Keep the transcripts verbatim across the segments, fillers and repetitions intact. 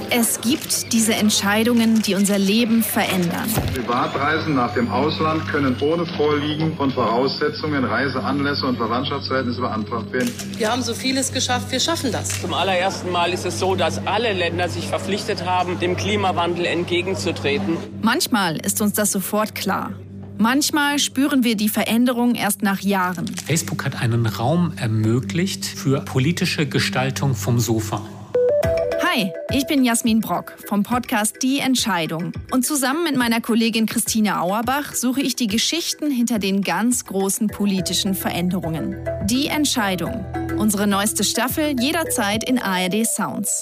Es gibt diese Entscheidungen, die unser Leben verändern. Privatreisen nach dem Ausland können ohne Vorliegen von Voraussetzungen, Reiseanlässe und Verwandtschaftsverhältnisse beantragt werden. Wir haben so vieles geschafft, wir schaffen das. Zum allerersten Mal ist es so, dass alle Länder sich verpflichtet haben, dem Klimawandel entgegenzutreten. Manchmal ist uns das sofort klar. Manchmal spüren wir die Veränderung erst nach Jahren. Facebook hat einen Raum ermöglicht für politische Gestaltung vom Sofa. Hi, ich bin Jasmin Brock vom Podcast Die Entscheidung. Und zusammen mit meiner Kollegin Christine Auerbach suche ich die Geschichten hinter den ganz großen politischen Veränderungen. Die Entscheidung. Unsere neueste Staffel jederzeit in A R D Sounds.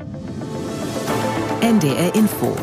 N D R Info.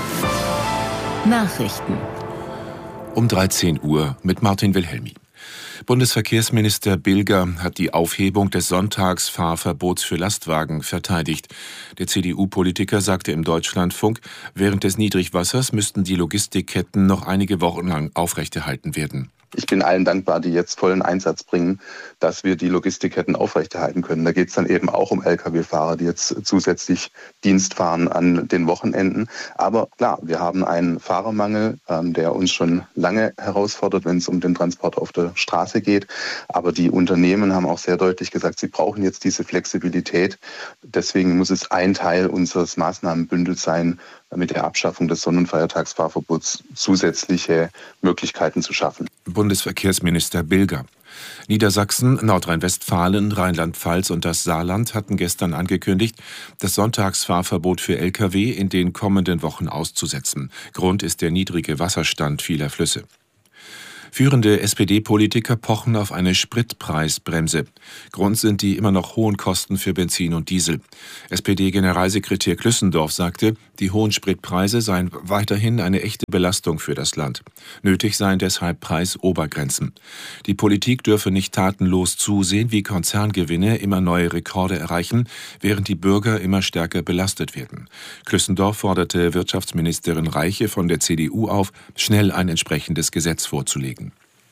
Nachrichten. Um dreizehn Uhr mit Martin Wilhelmi. Bundesverkehrsminister Bilger hat die Aufhebung des Sonntagsfahrverbots für Lastwagen verteidigt. Der C D U-Politiker sagte im Deutschlandfunk, während des Niedrigwassers müssten die Logistikketten noch einige Wochen lang aufrechterhalten werden. Ich bin allen dankbar, die jetzt vollen Einsatz bringen, dass wir die Logistikketten aufrechterhalten können. Da geht es dann eben auch um L K W-Fahrer, die jetzt zusätzlich Dienst fahren an den Wochenenden. Aber klar, wir haben einen Fahrermangel, ähm, der uns schon lange herausfordert, wenn es um den Transport auf der Straße geht. Aber die Unternehmen haben auch sehr deutlich gesagt, sie brauchen jetzt diese Flexibilität. Deswegen muss es ein Teil unseres Maßnahmenbündels sein, mit der Abschaffung des Sonn- und Feiertagsfahrverbots zusätzliche Möglichkeiten zu schaffen. Bundesverkehrsminister Bilger. Niedersachsen, Nordrhein-Westfalen, Rheinland-Pfalz und das Saarland hatten gestern angekündigt, das Sonntagsfahrverbot für L K W in den kommenden Wochen auszusetzen. Grund ist der niedrige Wasserstand vieler Flüsse. Führende S P D-Politiker pochen auf eine Spritpreisbremse. Grund sind die immer noch hohen Kosten für Benzin und Diesel. S P D-Generalsekretär Klüssendorf sagte, die hohen Spritpreise seien weiterhin eine echte Belastung für das Land. Nötig seien deshalb Preisobergrenzen. Die Politik dürfe nicht tatenlos zusehen, wie Konzerngewinne immer neue Rekorde erreichen, während die Bürger immer stärker belastet werden. Klüssendorf forderte Wirtschaftsministerin Reiche von der C D U auf, schnell ein entsprechendes Gesetz vorzulegen.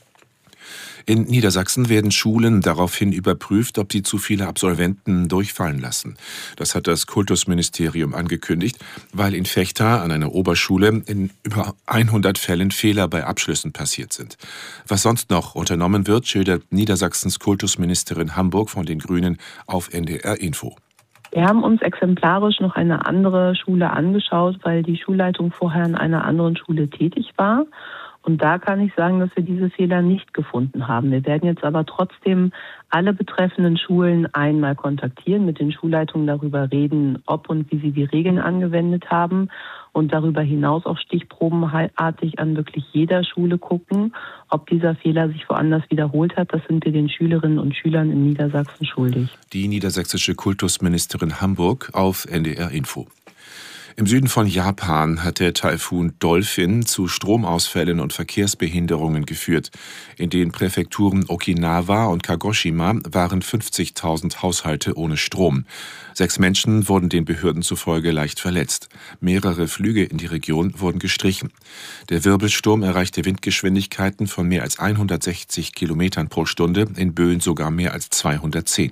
In Niedersachsen werden Schulen daraufhin überprüft, ob sie zu viele Absolventen durchfallen lassen. Das hat das Kultusministerium angekündigt, weil in Vechta an einer Oberschule in über hundert Fällen Fehler bei Abschlüssen passiert sind. Was sonst noch unternommen wird, schildert Niedersachsens Kultusministerin Hamburg von den Grünen auf N D R Info. Wir haben uns exemplarisch noch eine andere Schule angeschaut, weil die Schulleitung vorher in einer anderen Schule tätig war. Und da kann ich sagen, dass wir diese Fehler nicht gefunden haben. Wir werden jetzt aber trotzdem alle betreffenden Schulen einmal kontaktieren, mit den Schulleitungen darüber reden, ob und wie sie die Regeln angewendet haben und darüber hinaus auch stichprobenartig an wirklich jeder Schule gucken, ob dieser Fehler sich woanders wiederholt hat. Das sind wir den Schülerinnen und Schülern in Niedersachsen schuldig. Die niedersächsische Kultusministerin Hamburg auf N D R Info. Im Süden von Japan hat der Taifun Dolphin zu Stromausfällen und Verkehrsbehinderungen geführt. In den Präfekturen Okinawa und Kagoshima waren fünfzigtausend Haushalte ohne Strom. Sechs Menschen wurden den Behörden zufolge leicht verletzt. Mehrere Flüge in die Region wurden gestrichen. Der Wirbelsturm erreichte Windgeschwindigkeiten von mehr als hundertsechzig Kilometern pro Stunde, in Böen sogar mehr als zweihundertzehn.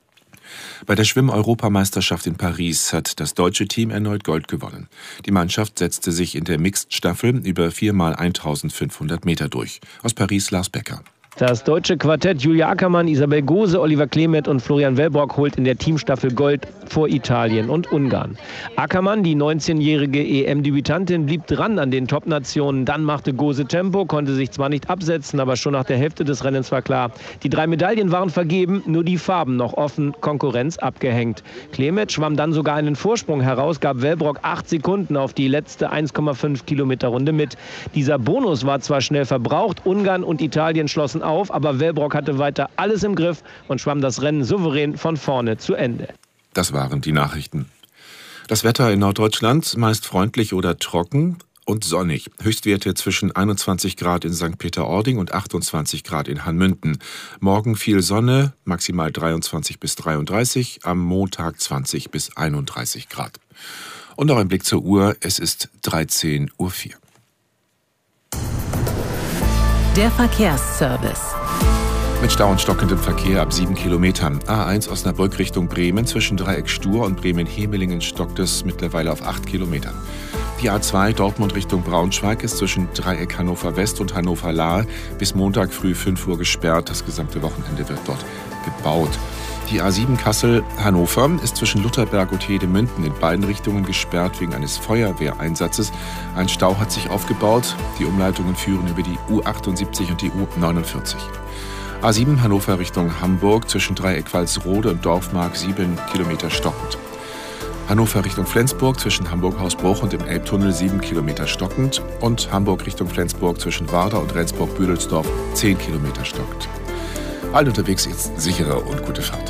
Bei der Schwimm-Europameisterschaft in Paris hat das deutsche Team erneut Gold gewonnen. Die Mannschaft setzte sich in der Mixed-Staffel über vier mal eintausendfünfhundert Meter durch. Aus Paris Lars Becker. Das deutsche Quartett Julia Ackermann, Isabel Gose, Oliver Klemet und Florian Wellbrock holt in der Teamstaffel Gold vor Italien und Ungarn. Ackermann, die neunzehnjährige E M-Debütantin, blieb dran an den Top-Nationen. Dann machte Gose Tempo, konnte sich zwar nicht absetzen, aber schon nach der Hälfte des Rennens war klar, die drei Medaillen waren vergeben, nur die Farben noch offen, Konkurrenz abgehängt. Klemet schwamm dann sogar einen Vorsprung heraus, gab Wellbrock acht Sekunden auf die letzte eins Komma fünf Kilometer Runde mit. Dieser Bonus war zwar schnell verbraucht, Ungarn und Italien schlossen auf, aber Wellbrock hatte weiter alles im Griff und schwamm das Rennen souverän von vorne zu Ende. Das waren die Nachrichten. Das Wetter in Norddeutschland meist freundlich oder trocken und sonnig. Höchstwerte zwischen einundzwanzig Grad in Sankt Peter-Ording und achtundzwanzig Grad in Hanmünden. Morgen viel Sonne, maximal dreiundzwanzig bis dreiunddreißig, am Montag zwanzig bis einunddreißig Grad. Und noch ein Blick zur Uhr, es ist dreizehn Uhr vier. Der Verkehrsservice. Mit Stau und stockendem Verkehr ab sieben Kilometern. A eins Osnabrück Richtung Bremen. Zwischen Dreieck Stur und Bremen-Hemelingen stockt es mittlerweile auf acht Kilometern. Die A zwei Dortmund Richtung Braunschweig ist zwischen Dreieck Hannover West und Hannover Lahe bis Montag früh fünf Uhr gesperrt. Das gesamte Wochenende wird dort gebaut. Die A sieben Kassel-Hannover ist zwischen Lutherberg und Hedemünden in beiden Richtungen gesperrt wegen eines Feuerwehreinsatzes. Ein Stau hat sich aufgebaut. Die Umleitungen führen über die U achtundsiebzig und die U neunundvierzig. A sieben Hannover Richtung Hamburg zwischen Dreieck Walsrode und Dorfmark sieben Kilometer stockend. Hannover Richtung Flensburg zwischen Hamburg-Hausbruch und dem Elbtunnel sieben Kilometer stockend. Und Hamburg Richtung Flensburg zwischen Warder und Rendsburg-Büdelsdorf zehn Kilometer stockend. Allen unterwegs jetzt sichere und gute Fahrt.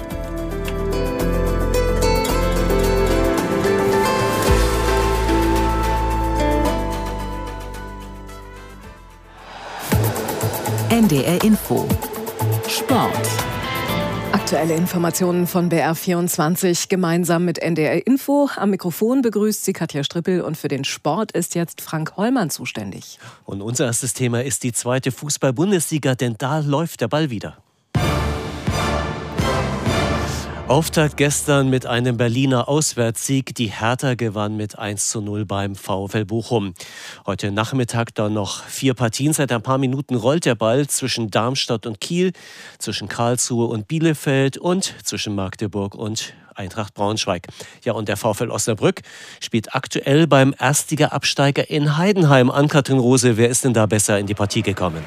N D R Info Sport. Aktuelle Informationen von B R vierundzwanzig gemeinsam mit N D R Info. Am Mikrofon begrüßt sie Katja Strippel und für den Sport ist jetzt Frank Hollmann zuständig. Und unser erstes Thema ist die zweite Fußball-Bundesliga, denn da läuft der Ball wieder. Auftakt gestern mit einem Berliner Auswärtssieg. Die Hertha gewann mit eins zu null beim VfL Bochum. Heute Nachmittag dann noch vier Partien. Seit ein paar Minuten rollt der Ball zwischen Darmstadt und Kiel, zwischen Karlsruhe und Bielefeld und zwischen Magdeburg und Eintracht Braunschweig. Ja, und der VfL Osnabrück spielt aktuell beim Erstliga-Absteiger in Heidenheim. Ann-Kathrin Rose, wer ist denn da besser in die Partie gekommen?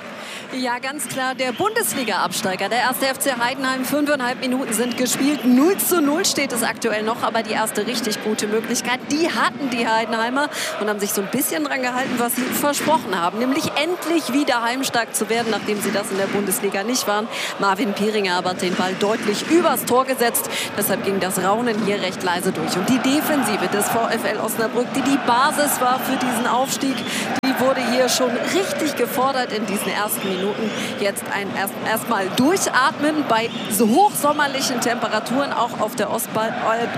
Ja, ganz klar, der Bundesliga-Absteiger, der erste F C Heidenheim. Fünfeinhalb Minuten sind gespielt. null zu null steht es aktuell noch, aber die erste richtig gute Möglichkeit, die hatten die Heidenheimer und haben sich so ein bisschen dran gehalten, was sie versprochen haben. Nämlich endlich wieder heimstark zu werden, nachdem sie das in der Bundesliga nicht waren. Marvin Pieringer aber hat den Ball deutlich übers Tor gesetzt. Deshalb ging das Raunen hier recht leise durch. Und die Defensive des VfL Osnabrück, die die Basis war für diesen Aufstieg, die wurde hier schon richtig gefordert in diesen ersten Minuten. Jetzt ein erst, erstmal durchatmen bei so hochsommerlichen Temperaturen, auch auf der Ostalb.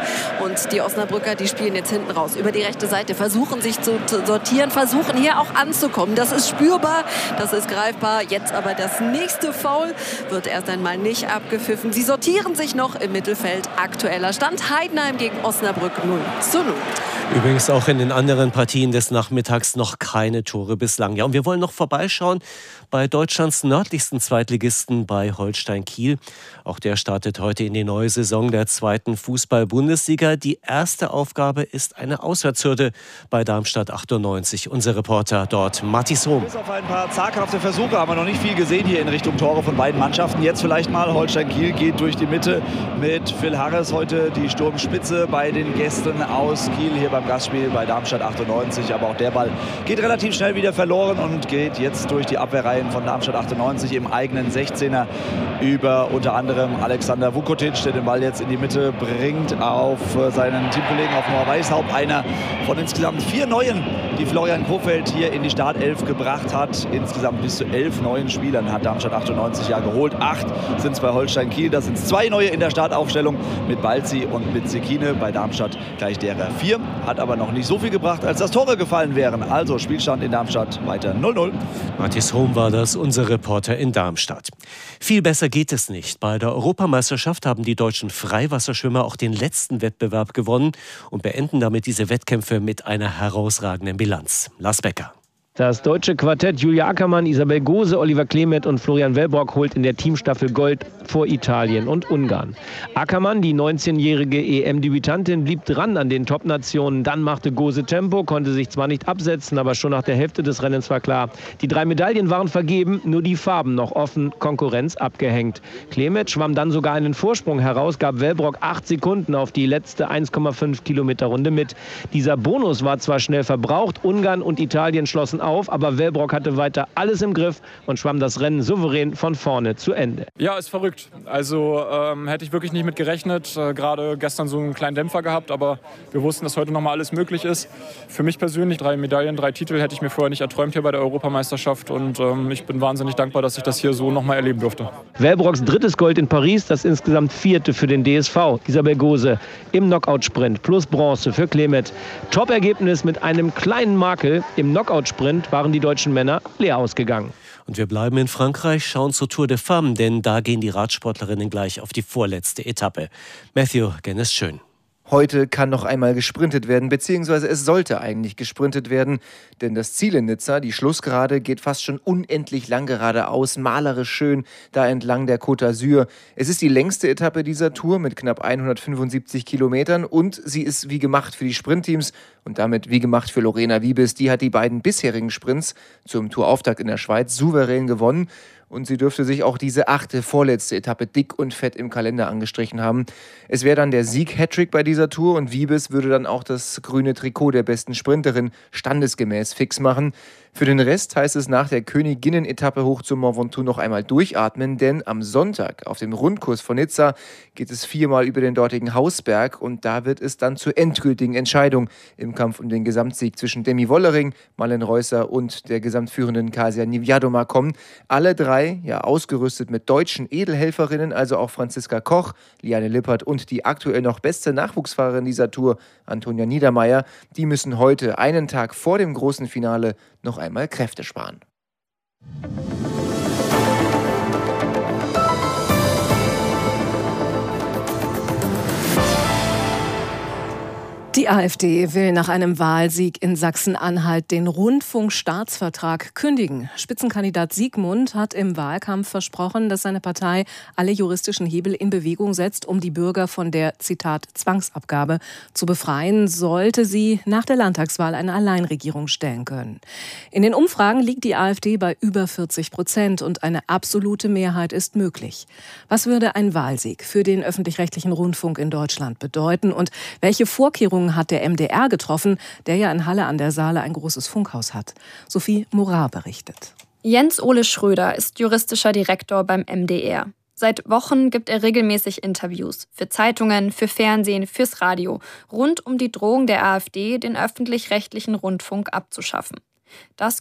Und die Osnabrücker, die spielen jetzt hinten raus über die rechte Seite, versuchen sich zu, zu sortieren, versuchen hier auch anzukommen. Das ist spürbar, das ist greifbar. Jetzt aber das nächste Foul wird erst einmal nicht abgepfiffen. Sie sortieren sich noch im Mittelfeld. Aktueller Stand Heidenheim gegen Osnabrück null zu null. Übrigens auch in den anderen Partien des Nachmittags noch keine Tore bislang. Ja, und wir wollen noch vorbeischauen bei Deutschlands nördlichsten Zweitligisten, bei Holstein Kiel. Auch der startet heute in die neue Saison der zweiten Fußball-Bundesliga. Die erste Aufgabe ist eine Auswärtshürde bei Darmstadt achtundneunzig. Unser Reporter dort, Mathis Hohm. Bis auf ein paar zaghafte Versuche haben wir noch nicht viel gesehen hier in Richtung Tore von beiden Mannschaften. Jetzt vielleicht mal Holstein Kiel geht durch die Mitte mit Phil Harris. Heute die Sturmspitze bei den Gästen aus Kiel hier beim Gastspiel bei Darmstadt achtundneunzig. Aber auch der Ball geht relativ schnell wieder verloren und geht jetzt durch die Abwehrreihen von Darmstadt achtundneunzig im eigenen sechzehner über unter anderem Alexander Vukotic, der den Ball jetzt in die Mitte bringt auf seinen Teamkollegen, auf Noah Weishaupt. Einer von insgesamt vier Neuen, die Florian Kohfeldt hier in die Startelf gebracht hat. Insgesamt bis zu elf neuen Spielern hat Darmstadt achtundneunzig ja geholt. Acht sind es bei Holstein Kiel. Das sind zwei neue in der Startaufstellung mit Balzi und mit Sekine. Bei Darmstadt gleich derer vier. Hat aber noch nicht so viel gebracht, als dass Tore gefallen wären. Also Spielstand in Darmstadt weiter null null. Mathis Hohm war das, unser Reporter in Darmstadt. Viel besser geht es nicht. Bei der Europameisterschaft haben die deutschen Freiwasserschwimmer auch den letzten Wettbewerb gewonnen und beenden damit diese Wettkämpfe mit einer herausragenden Bilanz. Lars Becker. Das deutsche Quartett Julia Ackermann, Isabel Gose, Oliver Klemet und Florian Wellborg holt in der Teamstaffel Gold vor Italien und Ungarn. Ackermann, die neunzehnjährige E M-Debütantin, blieb dran an den Top-Nationen. Dann machte Gose Tempo, konnte sich zwar nicht absetzen, aber schon nach der Hälfte des Rennens war klar, die drei Medaillen waren vergeben, nur die Farben noch offen, Konkurrenz abgehängt. Klemet schwamm dann sogar einen Vorsprung heraus, gab Wellborg acht Sekunden auf die letzte eins Komma fünf Kilometer Runde mit. Dieser Bonus war zwar schnell verbraucht, Ungarn und Italien schlossen auf, aber Wellborg hatte weiter alles im Griff und schwamm das Rennen souverän von vorne zu Ende. Ja, ist verrückt. Also ähm, hätte ich wirklich nicht mit gerechnet. Äh, Gerade gestern so einen kleinen Dämpfer gehabt, aber wir wussten, dass heute nochmal alles möglich ist. Für mich persönlich drei Medaillen, drei Titel hätte ich mir vorher nicht erträumt hier bei der Europameisterschaft und ähm, ich bin wahnsinnig dankbar, dass ich das hier so nochmal erleben durfte. Wellborgs drittes Gold in Paris, das insgesamt vierte für den D S V. Isabel Gose im Knockout-Sprint plus Bronze für Klemet. Top-Ergebnis mit einem kleinen Makel. Im Knockout-Sprint waren die deutschen Männer leer ausgegangen. Und wir bleiben in Frankreich, schauen zur Tour de Femmes, denn da gehen die Radsportlerinnen gleich auf die vorletzte Etappe. Matthew Gennis-Schön. Heute kann noch einmal gesprintet werden, beziehungsweise es sollte eigentlich gesprintet werden, denn das Ziel in Nizza, die Schlussgerade, geht fast schon unendlich lang geradeaus, malerisch schön, da entlang der Côte d'Azur. Es ist die längste Etappe dieser Tour mit knapp hundertfünfundsiebzig Kilometern und sie ist wie gemacht für die Sprintteams und damit wie gemacht für Lorena Wiebes. Die hat die beiden bisherigen Sprints zum Tourauftakt in der Schweiz souverän gewonnen. Und sie dürfte sich auch diese achte, vorletzte Etappe dick und fett im Kalender angestrichen haben. Es wäre dann der Sieg-Hattrick bei dieser Tour und Wiebes würde dann auch das grüne Trikot der besten Sprinterin standesgemäß fix machen. Für den Rest heißt es nach der Königinnen-Etappe hoch zum Mont Ventoux noch einmal durchatmen, denn am Sonntag auf dem Rundkurs von Nizza geht es viermal über den dortigen Hausberg und da wird es dann zur endgültigen Entscheidung im Kampf um den Gesamtsieg zwischen Demi Wollering, Malin Reusser und der gesamtführenden Kasia Niewiadoma kommen. Alle drei, ja ausgerüstet mit deutschen Edelhelferinnen, also auch Franziska Koch, Liane Lippert und die aktuell noch beste Nachwuchsfahrerin dieser Tour, Antonia Niedermeyer, die müssen heute, einen Tag vor dem großen Finale, noch einmal Kräfte sparen. Die AfD will nach einem Wahlsieg in Sachsen-Anhalt den Rundfunkstaatsvertrag kündigen. Spitzenkandidat Siegmund hat im Wahlkampf versprochen, dass seine Partei alle juristischen Hebel in Bewegung setzt, um die Bürger von der, Zitat, Zwangsabgabe zu befreien, sollte sie nach der Landtagswahl eine Alleinregierung stellen können. In den Umfragen liegt die AfD bei über vierzig Prozent und eine absolute Mehrheit ist möglich. Was würde ein Wahlsieg für den öffentlich-rechtlichen Rundfunk in Deutschland bedeuten und welche Vorkehrungen hat der M D R getroffen, der ja in Halle an der Saale ein großes Funkhaus hat? Sophie Morar berichtet. Jens Ole Schröder ist juristischer Direktor beim M D R. Seit Wochen gibt er regelmäßig Interviews für Zeitungen, für Fernsehen, fürs Radio, rund um die Drohung der AfD, den öffentlich-rechtlichen Rundfunk abzuschaffen. Das